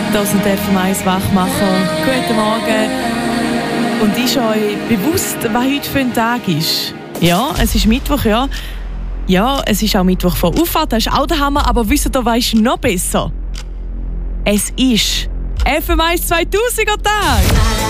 Das sind der FM1 Wachmacher. Guten Morgen. Und ist euch bewusst, was heute für ein Tag ist? Ja, es ist Mittwoch, ja. Ja, es ist auch Mittwoch vor Auffahrt, das ist auch der Hammer. Aber wisst ihr, was ist noch besser? Es ist FM1 2000er Tag.